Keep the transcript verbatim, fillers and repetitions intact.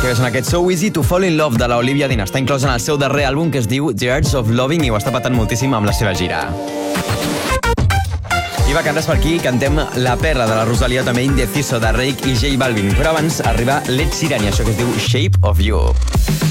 Que és en aquest So Easy to Fall in Love de la Olivia Dean. Està inclòs en el seu darrer àlbum que es diu The Arts of Loving i ho està patant moltíssim amb la seva gira. I vacantes per aquí, cantem La perla de la Rosalia, també Indeciso de Reik i J Balvin. Però abans arriba l'Ed Sheeran i això que es diu Shape of You.